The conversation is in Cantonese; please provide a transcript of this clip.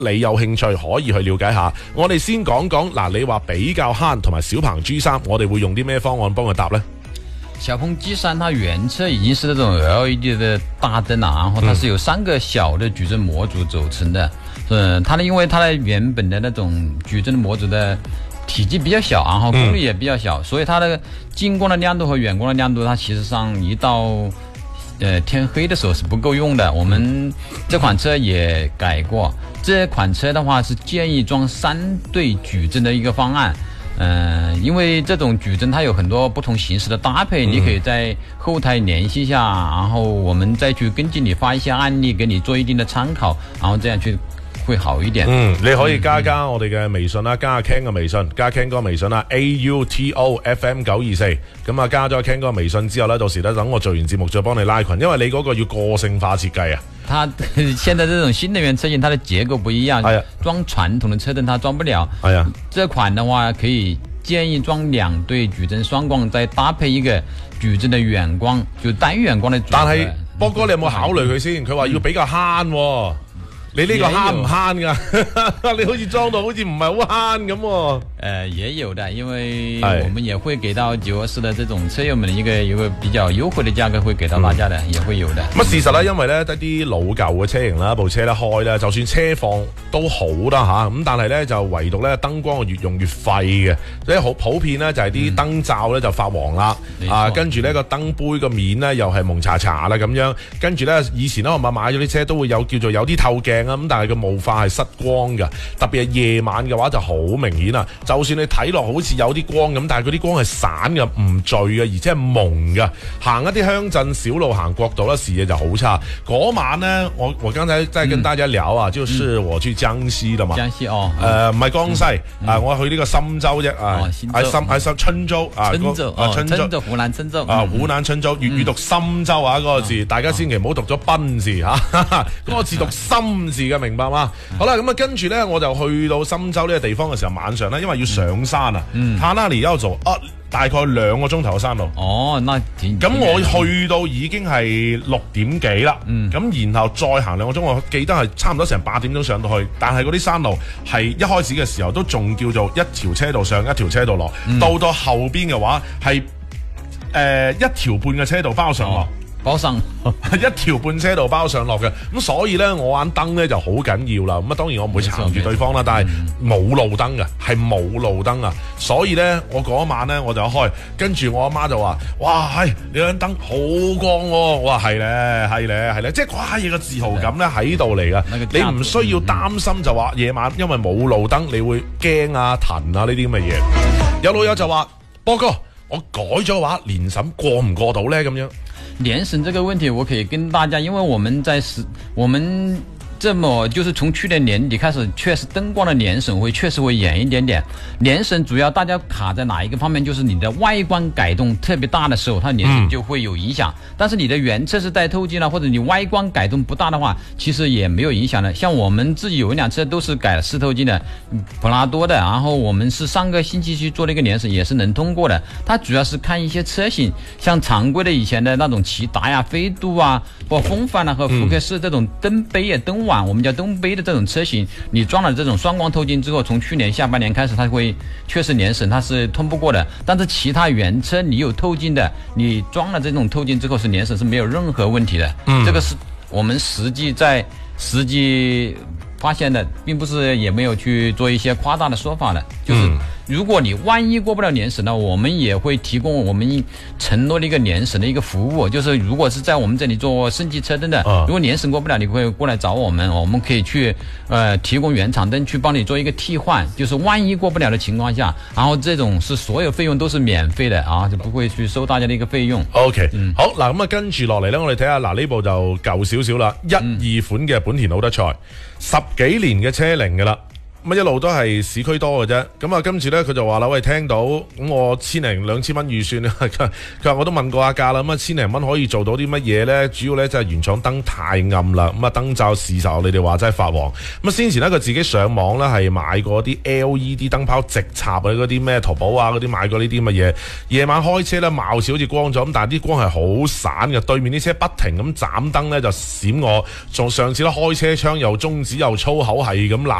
你有興趣可以去了解下。我哋先講講嗱，你話比較慳同埋小鵬 G3，我哋會用啲咩方案幫佢答呢？ 小鵬 G3 它原車已經是那種 LED 的大燈了，然後它是有3個小的矩陣模組組成的。因為它的原本的那種矩陣模組的體積比較小，然後功率也比較小，所以它的近光的亮度和遠光的亮度，它其實上一到天黑的時候是不夠用的。我們這款車也改過，這款車的話是建議裝3對矩陣的一個方案。因為這種矩陣它有很多不同形式的搭配，你可以在後台聯繫一下，然後我們再去根據你發一些案例，給你做一定的參考，然後這樣去會好一點。 你可以加我哋嘅微信啦，加阿 Ken 嘅微信，加 Ken 哥微信啦 AUTOFM924。咁啊，加咗 Ken 哥微信之後呢，到時咧等我做完節目再幫你拉群，因為你嗰個要個性化設計啊。 它現在這種新能源車型，它的結構不一樣，裝傳統的車燈它裝不了。這款的話可以建議裝2對矩陣雙光，再搭配一個矩陣的遠光，就單遠光的組合。 但係波哥，你有冇考慮佢先？佢話要比較慳喎。你呢個慳唔慳㗎？你好似裝到好似唔係好慳咁喎。 也有的，因為我們也會給到924的這種車友們一個比較優惠的價格，會給到大家的，也會有的。 咁事實咧，因為咧得啲老舊嘅車型啦，部車咧開咧，就算車況都好啦嚇，咁但係咧就唯獨咧燈光越用越廢嘅，即係好普遍咧就係啲燈罩咧就發黃啦，跟住咧個燈杯個面咧又係蒙查查啦咁樣，跟住咧以前咧我買咗啲車都會有叫做有啲透鏡。咁但係個霧化係失光㗎，特別係夜晚嘅話就好明顯啦。就算你睇落好似有啲光咁，但係嗰啲光係散嘅，唔聚嘅，而且係蒙嘅。行一啲鄉鎮小路行國道咧，視野就好差。嗰晚呢，我剛才在跟大家聊啊，就是我去江西啦嘛。江西唔係江西我去呢個深州啫喺春州春州湖南春州湖南春州粵語讀深州啊嗰個字，大家千祈唔好讀咗賓字嚇，嗰個字讀深字嘅，明白嗎？好啦，咁啊跟住咧我就去到深州呢個地方嘅時候，晚上咧因為要上山啊，他那裡要走大概2個鐘頭嘅山路。咁我去到已經係6點幾啦，咁然後再行2個鐘，我記得係差唔多成8點鐘上到去，但係嗰啲山路係一開始嘅時候都仲叫做一條車道上一條車道落，到後邊嘅話係1條半嘅車道包上落。1條半車道包上落嘅，咁所以咧我眼燈咧就好緊要啦。咁啊當然我唔會撐住對方啦，但係冇路燈嘅，係冇路燈啊。所以咧我嗰晚咧我就開，跟住我阿媽就話：哇，你盞燈好光喎！我話係咧，即係跨嘢嘅自豪感咧喺度嚟噶。你唔需要擔心就話夜晚因為冇路燈你會驚啊騰啊呢啲咁嘅嘢。有老友就話：波哥，我改咗話年審過唔過到咧咁樣？ 年審這個問題，我可以跟大家，因為我們這麼就是從去年年底開始，確實燈光的年審會確實會嚴一點點。年審主要大家卡在哪一個方面？就是你的外觀改動特別大的時候，它年審就會有影響。但是你的原車是帶透鏡啦，或者你外觀改動不大的話，其實也沒有影響的。像我們自己有一輛車都是改了4透鏡的，普拉多的，然後我們是上個星期去做了一個年審，也是能通過的。它主要是看一些車型，像常規的以前的那種頎達呀、飛度啊，或風範啊和福克斯這種燈杯啊、燈網，我們叫燈杯的這種車型，你裝了這種雙光透鏡之後，從去年下半年開始，它會確實年審它是通不過的。但是其他原車你有透鏡的，你裝了這種透鏡之後是年審是沒有任何問題的。這個是我們實際發現的，並不是也沒有去做一些誇大的說法的，就是如果你萬一過不了年審呢，我們也會提供我們承諾的一個年審的一個服務，就是如果是在我們這裡做升級車燈的，如果年審過不了，你會過來找我們，我們可以去提供原廠燈去幫你做一個替換，就是萬一過不了的情況下，然後這種是所有費用都是免費的啊，就不會去收大家的一個費用。 OK，好嗱，咁啊跟住落嚟呢，我哋睇下嗱呢部就舊少少啦，12款嘅本田奧德賽，10幾年嘅車齡噶啦。 咁一路都係市區多嘅啫。咁啊，跟住咧佢就話啦，喂，聽到咁我千零2000蚊預算佢話我都問過下價啦。咁啊，千零蚊可以做到啲乜嘢咧？主要咧就係原廠燈太暗啦。咁啊，燈罩視受你哋話真係發黃。咁啊，先前咧佢自己上網咧係買過啲 LED 燈泡直插啊，嗰啲咩淘寶啊嗰啲買過呢啲咁嘅嘢。夜晚開車咧，貌似好似光咗，咁但係啲光係好散嘅。對面啲車不停咁斬燈咧，就閃我。仲上次咧開車窗又中指又粗口係咁鬧。